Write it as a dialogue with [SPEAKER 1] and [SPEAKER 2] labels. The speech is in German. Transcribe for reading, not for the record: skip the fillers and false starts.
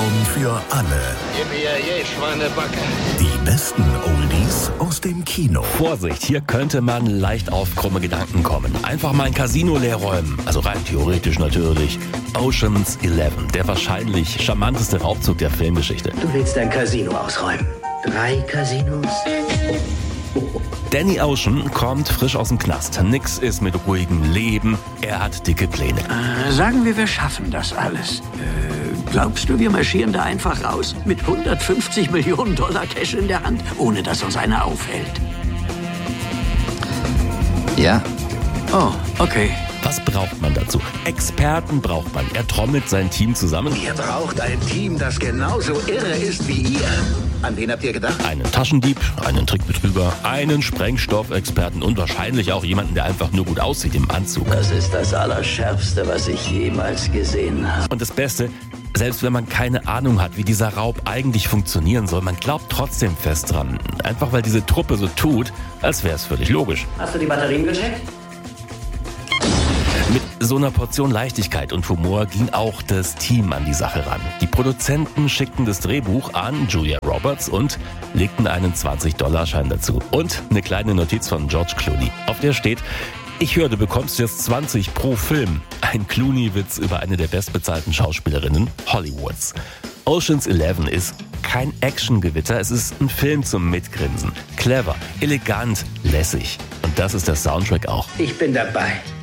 [SPEAKER 1] Countdown für alle.
[SPEAKER 2] Schweinebacke.
[SPEAKER 1] Die besten Oldies aus dem Kino.
[SPEAKER 3] Vorsicht, hier könnte man leicht auf krumme Gedanken kommen. Einfach mal ein Casino leer räumen. Also rein theoretisch natürlich. Ocean's 11, der wahrscheinlich charmanteste Raubzug der Filmgeschichte.
[SPEAKER 4] Du willst ein Casino ausräumen. 3 Casinos?
[SPEAKER 3] Danny Ocean kommt frisch aus dem Knast. Nix ist mit ruhigem Leben. Er hat dicke Pläne.
[SPEAKER 4] Sagen wir schaffen das alles. Glaubst du, wir marschieren da einfach raus mit 150 Millionen Dollar Cash in der Hand, ohne dass uns einer aufhält?
[SPEAKER 5] Ja.
[SPEAKER 4] Oh, okay.
[SPEAKER 3] Was braucht man dazu? Experten braucht man. Er trommelt sein Team zusammen.
[SPEAKER 2] Ihr braucht ein Team, das genauso irre ist wie ihr. An wen habt ihr gedacht?
[SPEAKER 3] Einen Taschendieb, einen Trickbetrüger, einen Sprengstoffexperten und wahrscheinlich auch jemanden, der einfach nur gut aussieht im Anzug.
[SPEAKER 4] Das ist das Allerschärfste, was ich jemals gesehen habe.
[SPEAKER 3] Und das Beste, selbst wenn man keine Ahnung hat, wie dieser Raub eigentlich funktionieren soll, man glaubt trotzdem fest dran. Einfach weil diese Truppe so tut, als wäre es völlig logisch.
[SPEAKER 4] Hast du die Batterien gecheckt?
[SPEAKER 3] Mit so einer Portion Leichtigkeit und Humor ging auch das Team an die Sache ran. Die Produzenten schickten das Drehbuch an Julia Roberts und legten einen $20-Schein dazu. Und eine kleine Notiz von George Clooney. Auf der steht: Ich höre, du bekommst jetzt 20 pro Film. Ein Clooney-Witz über eine der bestbezahlten Schauspielerinnen Hollywoods. Ocean's 11 ist kein Actiongewitter, es ist ein Film zum Mitgrinsen. Clever, elegant, lässig. Und das ist der Soundtrack auch.
[SPEAKER 4] Ich bin dabei.